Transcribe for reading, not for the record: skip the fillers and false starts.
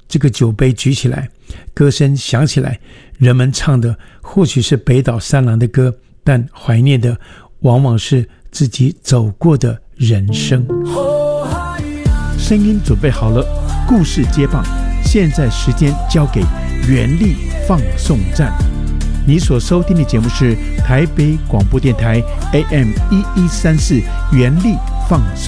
这个酒杯举起来，歌声响起来，人们唱的或许是北岛三郎的歌，但怀念的往往是自己走过的人生。声音准备好了，故事接棒，现在时间交给原力放送站。你所收听的节目是台北广播电台 AM1134 原力放送